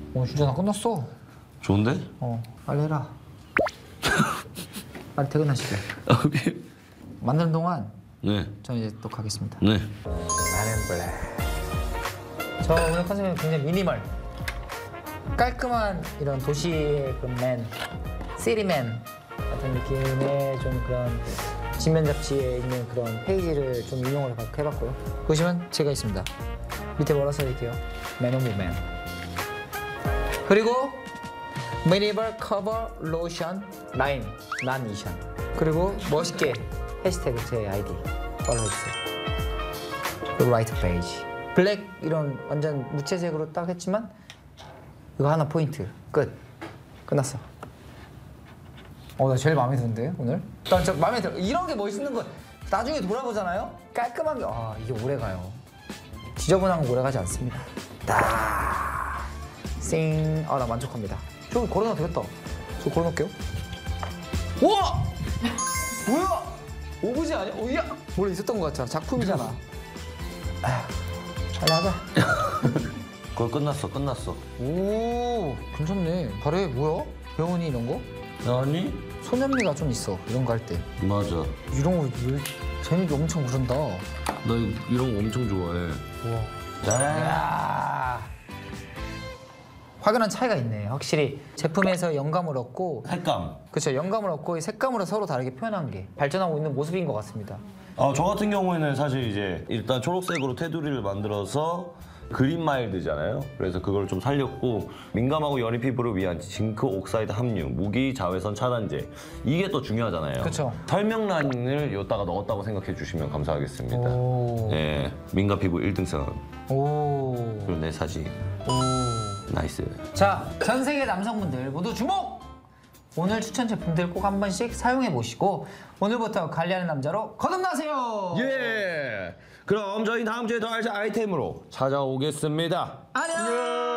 진짜 나 끝났어. 좋은데? 빨리 해라. 빨리 퇴근하시게. 오케이. 만드는 동안 네. 저는 이제 또 가겠습니다. 네. Man 저 오늘 컨셉은 굉장히 미니멀. 깔끔한 이런 도시의 그 맨, 시리맨 같은 느낌의 좀 그런 지면 잡지에 있는 그런 페이지를 좀 인용을 해봤고요. 보시면 제가 있습니다. 밑에 뭐라 써있게요? Man of Man. 그리고 미니멀 커버 로션 라인 난 이션. 그리고 멋있게 해시태그 제 아이디 팔로우해주세요. 그리고 라이트 페이지 블랙 이런 완전 무채색으로 딱 했지만 이거 하나 포인트 끝. 끝났어. 나 제일 마음에 드는데 오늘? 난 저 마음에 들어. 이런 게 멋있는 거 나중에 돌아보잖아요? 깔끔한 게 이게 오래가요. 지저분한 거 오래가지 않습니다. 딱 싱. 나 만족합니다. 저기 걸어놔도 되겠다. 저 걸어놓을게요. 우와! 뭐야? 오브제 아니야? 오야! 원래 있었던 것 같잖아. 작품이잖아. 빨리 하자. 거의 끝났어. 오, 괜찮네. 잘해. 뭐야? 배우니 이런 거? 아니? 소년미가 좀 있어. 이런 거 할 때. 맞아. 이런 거 재밌게 엄청 그런다. 나 이런 거 엄청 좋아해. 우와. 네. 이야. 확연한 차이가 있네. 확실히 제품에서 영감을 얻고 색감. 그렇죠. 영감을 얻고 이 색감으로 서로 다르게 표현한 게 발전하고 있는 모습인 것 같습니다. 저 같은 경우에는 사실 이제 일단 초록색으로 테두리를 만들어서 그린 마일드잖아요. 그래서 그걸 좀 살렸고 민감하고 여린 피부를 위한 징크 옥사이드 함유, 무기 자외선 차단제 이게 또 중요하잖아요. 그쵸. 설명란을 여기다가 넣었다고 생각해 주시면 감사하겠습니다. 오. 네, 민감 피부 1등선. 오. 그리고 내 사진. 오. 나이스. 자, 전 세계 남성분들 모두 주목! 오늘 추천 제품들 꼭 한 번씩 사용해 보시고 오늘부터 관리하는 남자로 거듭나세요. 예. 그럼 저희 다음 주에 더 알찬 아이템으로 찾아오겠습니다. 안녕.